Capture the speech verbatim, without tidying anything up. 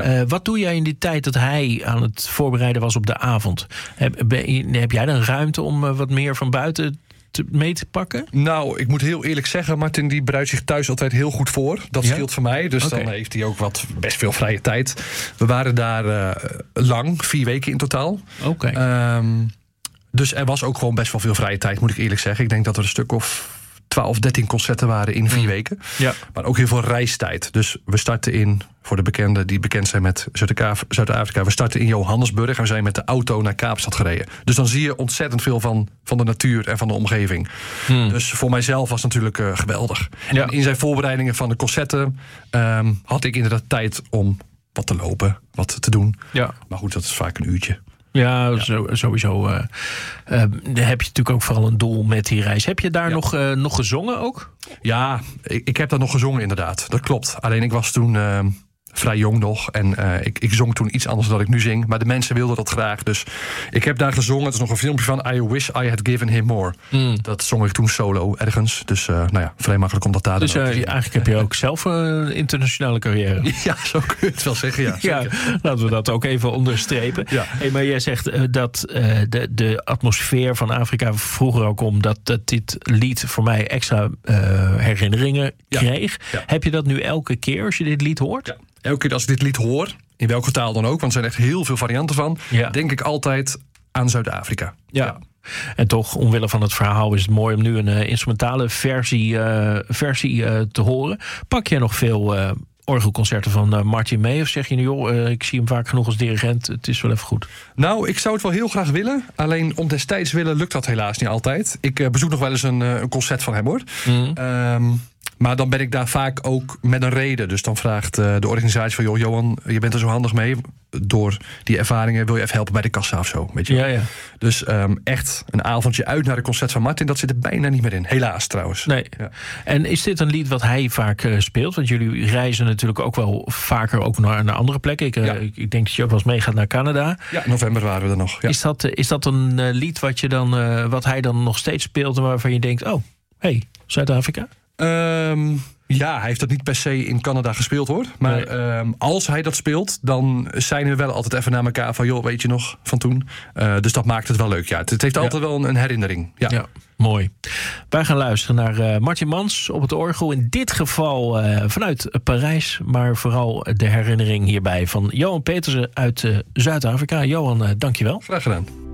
Uh, wat doe jij in die tijd dat hij aan het voorbereiden was op de avond? Heb, ben, heb jij dan ruimte om uh, wat meer van buiten te, mee te pakken? Nou, ik moet heel eerlijk zeggen, Martin die bereidt zich thuis altijd heel goed voor. Dat ja? scheelt voor mij, dus okay. Dan heeft hij ook wat best veel vrije tijd. We waren daar uh, lang, vier weken in totaal. Oké. Okay. Um, dus er was ook gewoon best wel veel vrije tijd, moet ik eerlijk zeggen. Ik denk dat er een stuk of twaalf, dertien concerten waren in vier mm. weken. Ja. Maar ook heel veel reistijd. Dus we starten in, voor de bekenden die bekend zijn met Zuid-Afrika... we starten in Johannesburg en we zijn met de auto naar Kaapstad gereden. Dus dan zie je ontzettend veel van, van de natuur en van de omgeving. Mm. Dus voor mijzelf was het natuurlijk uh, geweldig. Ja. En in zijn voorbereidingen van de concerten um, had ik inderdaad tijd om wat te lopen, wat te doen. Ja. Maar goed, dat is vaak een uurtje. Ja, ja. Zo, sowieso uh, uh, heb je natuurlijk ook vooral een doel met die reis. Heb je daar ja. nog, uh, nog gezongen ook? Ja, ik, ik heb daar nog gezongen inderdaad. Dat klopt. Alleen ik was toen uh, vrij jong nog. En uh, ik, ik zong toen iets anders dan ik nu zing. Maar de mensen wilden dat graag. Dus ik heb daar gezongen. Het is nog een filmpje van I Wish I Had Given Him More. Mm. Dat zong ik toen solo ergens. Dus uh, nou ja, vrij makkelijk om dat daar dus, dan uh, ook te eigenlijk heb je ook zelf een internationale carrière. Ja, zo kun je het wel zeggen. Ja, ja, laten we dat ook even onderstrepen. Ja. Hey, maar jij zegt uh, dat uh, de, de atmosfeer van Afrika vroeger ook om dat, dat dit lied voor mij extra uh, herinneringen ja. kreeg. Ja. Heb je dat nu elke keer als je dit lied hoort? Ja. Elke keer als ik dit lied hoor, in welke taal dan ook, want er zijn echt heel veel varianten van, ja. denk ik altijd aan Zuid-Afrika. Ja. ja. En toch, omwille van het verhaal, is het mooi om nu een uh, instrumentale versie, uh, versie uh, te horen. Pak jij nog veel uh, orgelconcerten van uh, Martin mee? Of zeg je nu, joh, uh, ik zie hem vaak genoeg als dirigent, het is wel even goed? Nou, ik zou het wel heel graag willen. Alleen om destijds willen lukt dat helaas niet altijd. Ik uh, bezoek nog wel eens een, uh, een concert van hem, hoor. Mm. Um, Maar dan ben ik daar vaak ook met een reden. Dus dan vraagt uh, de organisatie van... joh, Johan, je bent er zo handig mee. Door die ervaringen wil je even helpen bij de kassa of zo. Weet je? Ja, ja. Dus um, echt een avondje uit naar een concert van Martin... dat zit er bijna niet meer in. Helaas trouwens. Nee. Ja. En is dit een lied wat hij vaak uh, speelt? Want jullie reizen natuurlijk ook wel vaker ook naar, naar andere plekken. Ik, uh, ja. ik, ik denk dat je ook wel eens meegaat naar Canada. Ja, in november waren we er nog. Ja. Is, dat, is dat een uh, lied wat, je dan, uh, wat hij dan nog steeds speelt... en waarvan je denkt, oh, hey, Zuid-Afrika? Um, ja, hij heeft dat niet per se in Canada gespeeld, hoor. Maar nee. um, als hij dat speelt, dan zijn we wel altijd even naar elkaar van... joh, weet je nog, van toen? Uh, dus dat maakt het wel leuk, ja. Het, het heeft ja. altijd wel een, een herinnering. Ja. ja, mooi. Wij gaan luisteren naar uh, Martin Mans op het orgel. In dit geval uh, vanuit Parijs, maar vooral de herinnering hierbij... van Johan Petersen uit uh, Zuid-Afrika. Johan, uh, dank je wel. Graag gedaan.